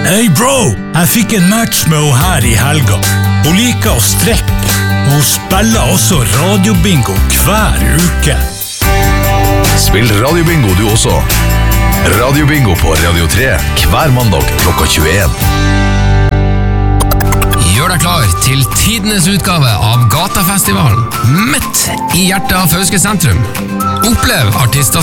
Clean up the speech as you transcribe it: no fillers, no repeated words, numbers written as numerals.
Hey bro, jeg fikk en match med henne her i helga. Hun liker å strekke. Hun spiller også radiobingo hver uke. Spill radiobingo du også. Radiobingo på Radio 3 hver mandag klokka 21. Gjør deg klar til tidenes utgave av Gatafestivalen, midt i hjertet av Fauske sentrum. Opplev artister